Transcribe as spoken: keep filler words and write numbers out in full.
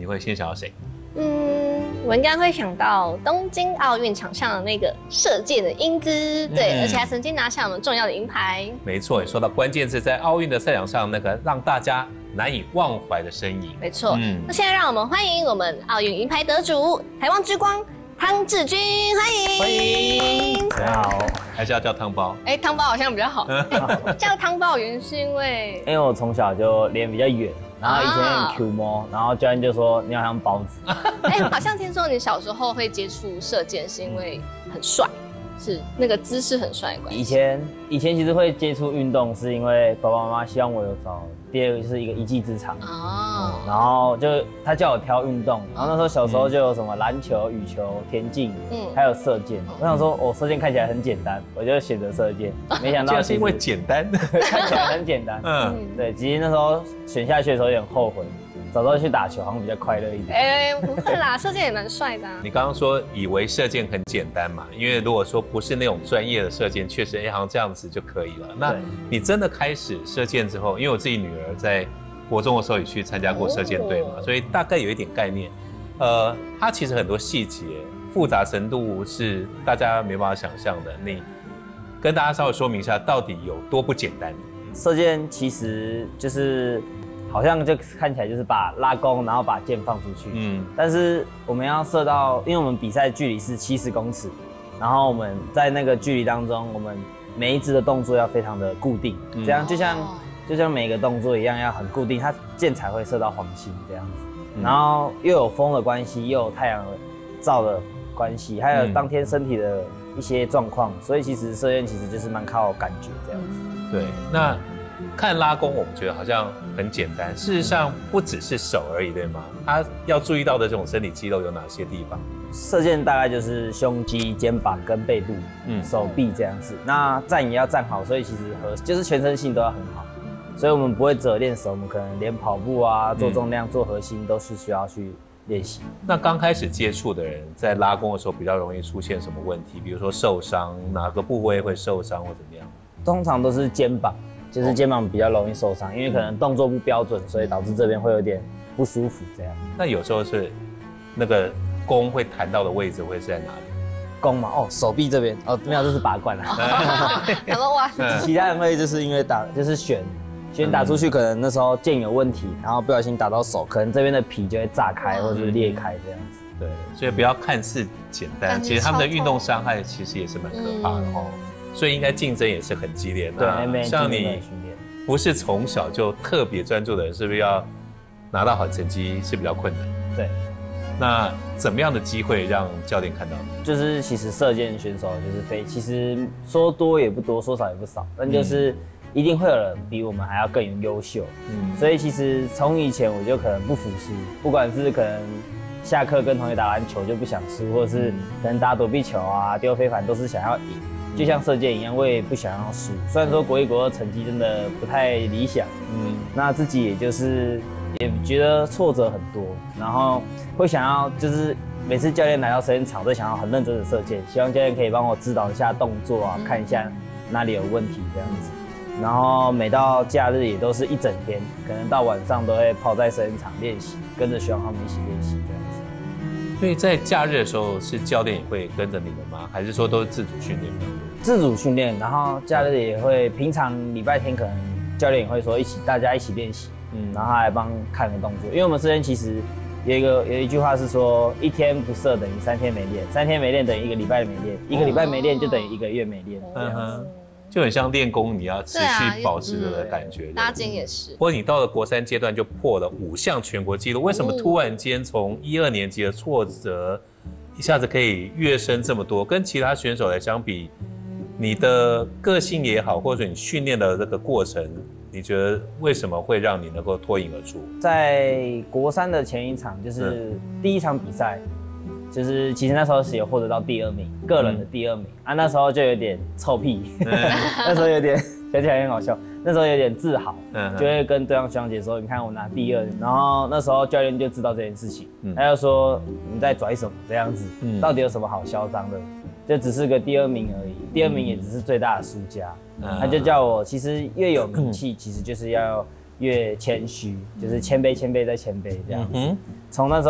会先想到谁？ 嗯，我应该会想到东京奥运场上的那个射箭的英姿，对，嗯、而且还曾经拿下我们重要的银牌。 没错，你说到关键字，在奥运的赛场上那个让大家难以忘怀的身影。 没错，嗯，那现在让我们欢迎我们奥运银牌得主台湾之光汤志军，欢迎， 欢迎， 大家好， 还是要叫汤包？ 哎、欸，汤包好像比较好。欸、叫汤包原因是因为， 因为我从小就脸比较圆。然后以前很 Q 摸，然后教练就说你好像包子。 哎、欸，好像听说你小时候会接触射箭，是因为很帅，是那个姿势很帅的关系。 以前以前其实会接触运动，是因为爸爸妈妈希望我有找。第二个就是一个一技之长哦、嗯，然后就他叫我挑运动，然后那时候小时候就有什么篮球、羽球、田径，嗯，还有射箭。我想说，哦，射箭看起来很简单，我就选择射箭。没想到就是因为简单， 看起来很简单。嗯，对，其实那时候选下去的时候有点后悔，早知道去打球好像比较快乐一点。 哎、欸，不会啦，射箭也蛮帅的、啊。 你刚刚说以为射箭很简单嘛？因为如果说不是那种专业的射箭，确实哎、欸，好像这样子就可以了。那你真的开始射箭之后，因为我自己女儿在国中的时候也去参加过射箭队嘛，哦、所以大概有一点概念。呃，它其实很多细节复杂程度是大家没办法想象的。你跟大家稍微说明一下，到底有多不简单？ 射箭其实就是好像就看起来就是把拉弓，然后把箭放出去。嗯，但是我们要射到，因为我们比赛距离是七十公尺，然后我们在那个距离当中，我们每一支的动作要非常的固定，嗯、这样就像。就像每个动作一样，要很固定，它箭才会射到黄心这样子。嗯、然后又有风的关系，又有太阳照的关系，还有当天身体的一些状况，所以其实射箭其实就是蛮靠感觉这样子。 对，那看拉弓，我们觉得好像很简单，事实上不只是手而已，对吗？它要注意到的这种身体肌肉有哪些地方？ 射箭大概就是胸肌、肩膀跟背部、嗯、手臂这样子。那站也要站好，所以其实核就是全身性都要很好。所以我们不会只有练手，我们可能连跑步啊、做重量、做核心都是需要去练习。 那刚开始接触的人在拉弓的时候比较容易出现什么问题？比如说受伤，哪个部位会受伤或怎么样？ 通常都是肩膀，就是肩膀比较容易受伤，因为可能动作不标准，所以导致这边会有点不舒服这样。 那有时候是那个弓会弹到的位置会是在哪里？ 弓嘛，哦，手臂这边，哦，没有，这是拔罐啦。 然后哇， 其他人会就是因为打就是旋。先打出去，可能那时候箭有问题，然后不小心打到手，可能这边的皮就会炸开或者是裂开这样子。 对，所以不要看似简单，其实他们的运动伤害其实也是蛮可怕的哦。嗯、所以应该竞争也是很激烈的。 对 ，M M A 像你不是从小就特别专注的人，是不是要拿到好成绩是比较困难？ 对。 那怎么样的机会让教练看到？ 就是其实射箭选手就是非，其实说多也不多，说少也不少，但就是。嗯一定会有人比我们还要更优秀，嗯，所以其实从以前我就可能不服输，不管是可能下课跟同学打篮球就不想输，或者是可能打躲避球啊、丢飞盘都是想要赢，就像射箭一样，我也不想要输。虽然说国一国二成绩真的不太理想，嗯，那自己也就是也觉得挫折很多，然后会想要就是每次教练来到射箭场都想要很认真的射箭，希望教练可以帮我指导一下动作啊，看一下哪里有问题这样子。然后每到假日也都是一整天，可能到晚上都会泡在射箭场练习，跟着学长他们一起练习这样子。 所以在假日的时候，是教练也会跟着你们吗？还是说都是自主训练的？ 自主训练，然后假日也会，平常礼拜天可能教练也会说一起大家一起练习，嗯，然后他来帮看个动作，因为我们射箭其实有一个有一句话是说，一天不射等于三天没练，三天没练等于一个礼拜没练，一个礼拜没练就等于一个月没练，这样子。 就很像练功，你要持续保持着的感觉。 拉筋也是。 不过你到了国三阶段就破了五项全国纪录，为什么突然间从一二年级的挫折，一下子可以跃升这么多？跟其他选手来相比，你的个性也好，或者你训练的这个过程，你觉得为什么会让你能够脱颖而出？ 在国三的前一场，就是第一场比赛。就是其实那时候是有获得到第二名，个人的第二名、嗯、啊，那时候就有点臭屁，嗯、那时候有点想起来很好笑，那时候有点自豪，嗯、就会跟对方学长姐说，你看我拿第二，然后那时候教练就知道这件事情，嗯、他就说你在拽什么这样子，嗯、到底有什么好嚣张的？就只是个第二名而已，第二名也只是最大的输家，嗯、他就叫我，其实越有名气，其实就是要越谦虚，就是谦卑、谦卑再谦卑这样子。嗯从那时候。